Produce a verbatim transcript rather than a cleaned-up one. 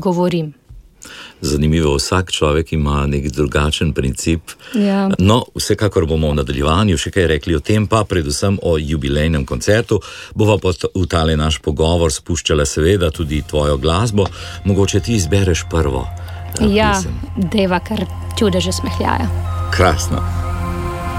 govorim. Zanimivo, vsak človek ima nek drugačen princip. Ja. No, vsekakor bomo v nadaljevanju še kaj rekli o tem, pa predvsem o jubilejnem koncertu. Bova pa v tale naš pogovor spuščala seveda tudi tvojo glasbo. Mogoče ti izbereš prvo. Ja, deva kar čudeže smehljaja. Krasno.